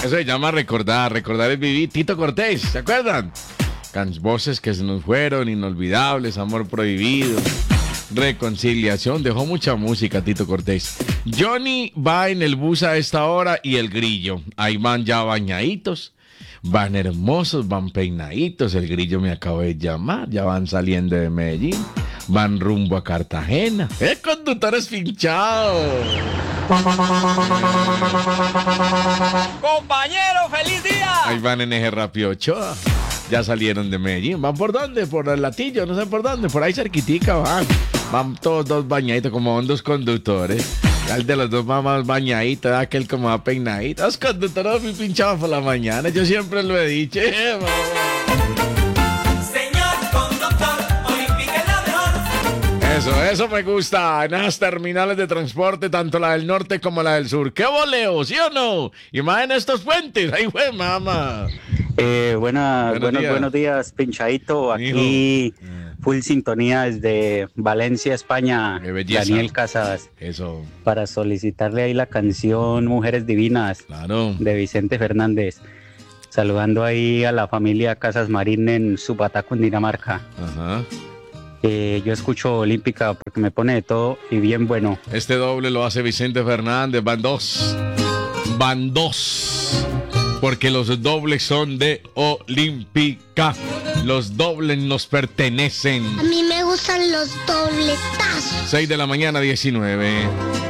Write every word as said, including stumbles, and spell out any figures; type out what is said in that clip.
Eso se llama recordar, recordar es vivir. Tito Cortés, ¿se acuerdan? Can voces que se nos fueron, inolvidables, amor prohibido, reconciliación, dejó mucha música Tito Cortés. Johnny va en el bus a esta hora y el grillo, ahí van ya bañaditos, van hermosos, van peinaditos, el grillo me acabo de llamar, ya van saliendo de Medellín, van rumbo a Cartagena. ¡El conductor es pinchado! Compañero, feliz día. Ahí van en eje Rápido Ochoa. Ya salieron de Medellín. ¿Van por dónde? Por el Latillo, no sé por dónde. Por ahí cerquitica van. Van todos dos bañaditos, como van dos conductores. El de los dos va más bañadito, aquel como va peinadito. Los conductores muy pinchados por la mañana. Yo siempre lo he dicho. Eh, Eso, eso me gusta. En las terminales de transporte, tanto la del norte como la del sur. ¡Qué voleo! ¿Sí o no? Y más en estos puentes. ¡Ay, güey, mamá! Eh, buena, Buenos buenos, días. buenos días, pinchadito. Aquí, full sintonía desde Valencia, España. Qué belleza. Daniel Casas. Eso, Para solicitarle ahí la canción Mujeres Divinas claro. de Vicente Fernández. Saludando ahí a la familia Casas Marín en Subata, Cundinamarca. Ajá. Eh, yo escucho Olímpica porque me pone de todo y bien bueno. Este doble lo hace Vicente Fernández. Van dos. Van dos. Porque los dobles son de Olímpica. Los dobles nos pertenecen. A mí me gustan los dobletazos. seis de la mañana, diecinueve.